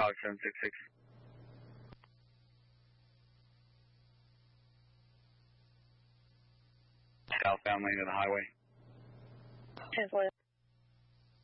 Hog 766. Southbound lane of the highway. 10-4.